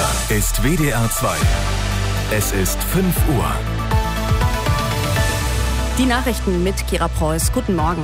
ist WDR 2. Es ist 5 Uhr. Die Nachrichten mit Kira Preuß. Guten Morgen.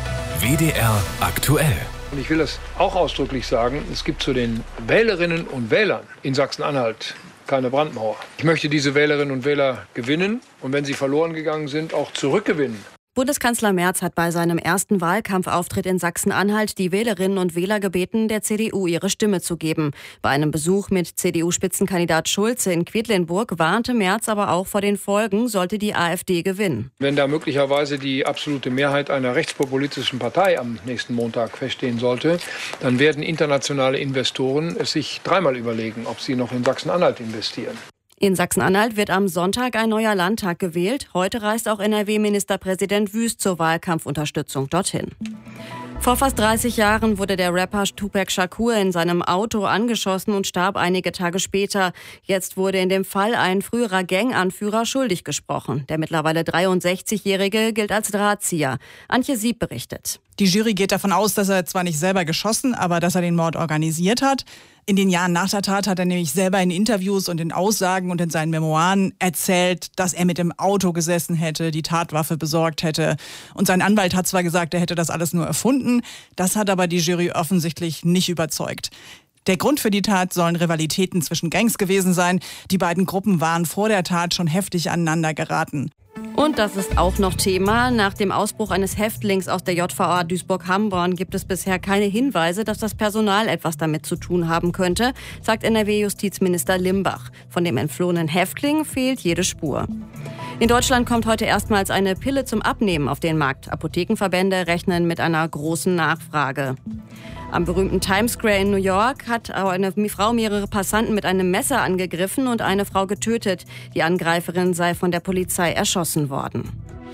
WDR aktuell. Und ich will das auch ausdrücklich sagen, es gibt zu den Wählerinnen und Wählern in Sachsen-Anhalt keine Brandmauer. Ich möchte diese Wählerinnen und Wähler gewinnen und wenn sie verloren gegangen sind, auch zurückgewinnen. Bundeskanzler Merz hat bei seinem ersten Wahlkampfauftritt in Sachsen-Anhalt die Wählerinnen und Wähler gebeten, der CDU ihre Stimme zu geben. Bei einem Besuch mit CDU-Spitzenkandidat Schulze in Quedlinburg warnte Merz aber auch vor den Folgen, sollte die AfD gewinnen. Wenn da möglicherweise die absolute Mehrheit einer rechtspopulistischen Partei am nächsten Montag feststehen sollte, dann werden internationale Investoren es sich dreimal überlegen, ob sie noch in Sachsen-Anhalt investieren. In Sachsen-Anhalt wird am Sonntag ein neuer Landtag gewählt. Heute reist auch NRW-Ministerpräsident Wüst zur Wahlkampfunterstützung dorthin. Vor fast 30 Jahren wurde der Rapper Tupac Shakur in seinem Auto angeschossen und starb einige Tage später. Jetzt wurde in dem Fall ein früherer Ganganführer schuldig gesprochen. Der mittlerweile 63-Jährige gilt als Drahtzieher. Antje Sieb berichtet. Die Jury geht davon aus, dass er zwar nicht selber geschossen, aber dass er den Mord organisiert hat. In den Jahren nach der Tat hat er nämlich selber in Interviews und in Aussagen und in seinen Memoiren erzählt, dass er mit dem Auto gesessen hätte, die Tatwaffe besorgt hätte. Und sein Anwalt hat zwar gesagt, er hätte das alles nur erfunden, das hat aber die Jury offensichtlich nicht überzeugt. Der Grund für die Tat sollen Rivalitäten zwischen Gangs gewesen sein. Die beiden Gruppen waren vor der Tat schon heftig aneinander geraten. Und das ist auch noch Thema. Nach dem Ausbruch eines Häftlings aus der JVA Duisburg-Hamborn gibt es bisher keine Hinweise, dass das Personal etwas damit zu tun haben könnte, sagt NRW-Justizminister Limbach. Von dem entflohenen Häftling fehlt jede Spur. In Deutschland kommt heute erstmals eine Pille zum Abnehmen auf den Markt. Apothekenverbände rechnen mit einer großen Nachfrage. Am berühmten Times Square in New York hat eine Frau mehrere Passanten mit einem Messer angegriffen und eine Frau getötet. Die Angreiferin sei von der Polizei erschossen worden.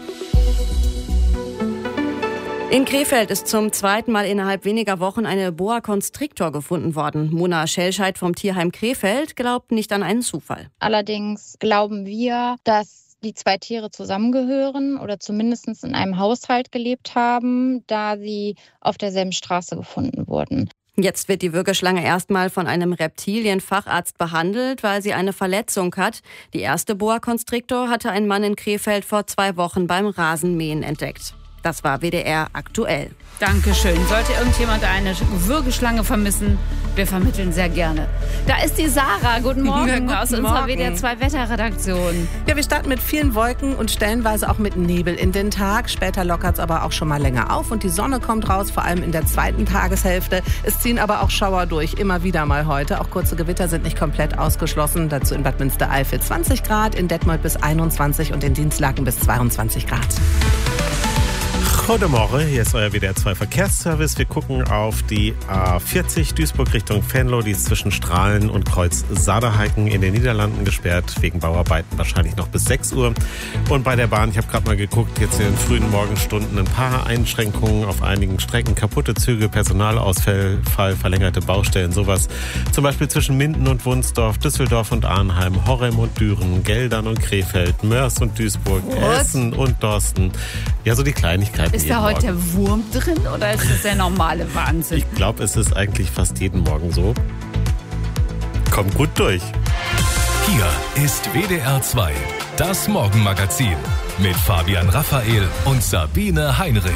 In Krefeld ist zum zweiten Mal innerhalb weniger Wochen eine Boa Constrictor gefunden worden. Mona Schelscheid vom Tierheim Krefeld glaubt nicht an einen Zufall. Allerdings glauben wir, dass die zwei Tiere zusammengehören oder zumindest in einem Haushalt gelebt haben, da sie auf derselben Straße gefunden wurden. Jetzt wird die Würgeschlange erstmal von einem Reptilienfacharzt behandelt, weil sie eine Verletzung hat. Die erste Boa Constrictor hatte ein Mann in Krefeld vor 2 Wochen beim Rasenmähen entdeckt. Das war WDR aktuell. Dankeschön. Sollte irgendjemand eine Würgeschlange vermissen, wir vermitteln sehr gerne. Da ist die Sarah. Guten Morgen, guten aus unserer WDR 2 Wetterredaktion. Ja, wir starten mit vielen Wolken und stellenweise auch mit Nebel in den Tag. Später lockert es aber auch schon mal länger auf und die Sonne kommt raus, vor allem in der zweiten Tageshälfte. Es ziehen aber auch Schauer durch, immer wieder mal heute. Auch kurze Gewitter sind nicht komplett ausgeschlossen. Dazu in Bad Münstereifel 20 Grad, in Detmold bis 21 und in Dienstlaken bis 22 Grad. Guten Morgen, hier ist euer WDR 2 Verkehrsservice. Wir gucken auf die A40 Duisburg Richtung Venlo. Die ist zwischen Strahlen und Kreuz Saderheiken in den Niederlanden gesperrt, wegen Bauarbeiten wahrscheinlich noch bis 6 Uhr. Und bei der Bahn, ich habe gerade mal geguckt, jetzt in den frühen Morgenstunden ein paar Einschränkungen auf einigen Strecken, kaputte Züge, Personalausfall, verlängerte Baustellen, sowas. Zum Beispiel zwischen Minden und Wunsdorf, Düsseldorf und Arnheim, Horrem und Düren, Geldern und Krefeld, Mörs und Duisburg, Essen und Dorsten. Ja, so die Kleinigkeiten. Ist da heute der Wurm drin oder ist das der normale Wahnsinn? Ich glaube, es ist eigentlich fast jeden Morgen so. Kommt gut durch. Hier ist WDR 2, das Morgenmagazin mit Fabian Raphael und Sabine Heinrich.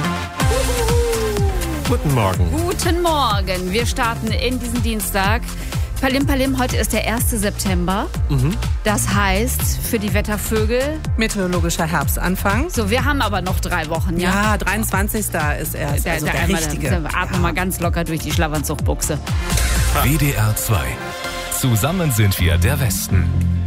Guten Morgen. Guten Morgen. Wir starten in diesen Dienstag. Palim Palim, heute ist der 1. September. Das heißt, für die Wettervögel Meteorologischer Herbstanfang. So, wir haben aber noch 3 Wochen, ja? Ja, 23. ist er, also der richtige. Atmen mal ganz locker durch die Schlafanzugbuchse. WDR 2. Zusammen sind wir der Westen.